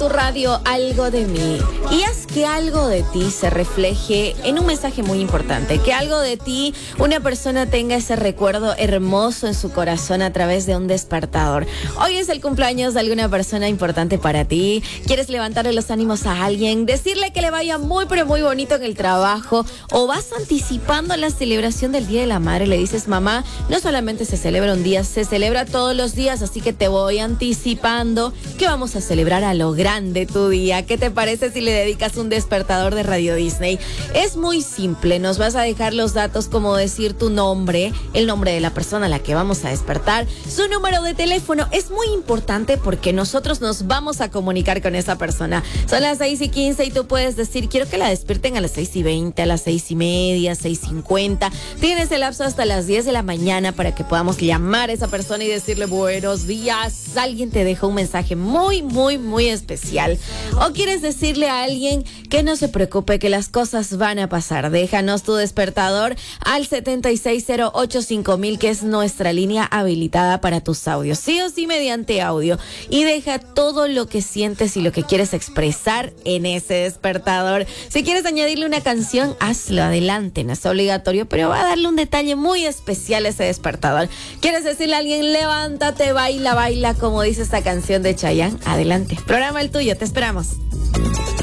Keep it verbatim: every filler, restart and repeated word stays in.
tu radio Algo de Mí y haz que algo de ti se refleje en un mensaje muy importante, que algo de ti, una persona tenga ese recuerdo hermoso en su corazón a través de un despertador. Hoy es el cumpleaños de alguna persona importante para ti, quieres levantarle los ánimos a alguien, decirle que le vaya muy pero muy bonito en el trabajo, o vas anticipando la celebración del Día de la Madre, le dices: mamá, no solamente se celebra un día, se celebra todos los días, así que te voy anticipando que vamos a celebrar a lo grande tu día. ¿Qué te parece si le dedicas un despertador de Radio Disney? Es muy simple, nos vas a dejar los datos como decir tu nombre, el nombre de la persona a la que vamos a despertar, su número de teléfono. Es muy importante porque nosotros nos vamos a comunicar con esa persona. Son las seis y quince y tú puedes decir: quiero que la despierten a las seis y veinte, a las seis y media, seis cincuenta. Tienes el lapso hasta las diez de la mañana para que podamos llamar a esa persona y decirle: buenos días, alguien te dejó un mensaje muy, muy, muy especial. O quieres decirle a alguien que no se preocupe, que las cosas van a pasar. Déjanos tu despertador al setenta y seis cero ocho cinco mil, que es nuestra línea habilitada para tus audios, sí o sí mediante audio, y deja todo lo que sientes y lo que quieres expresar en ese despertador. Si quieres añadirle una canción, hazlo, adelante, no es obligatorio, pero va a darle un detalle muy especial a ese despertador. ¿Quieres decirle a alguien: levántate, baila, baila, como dice esta canción de Chayanne? Adelante, programa el tuyo, te esperamos.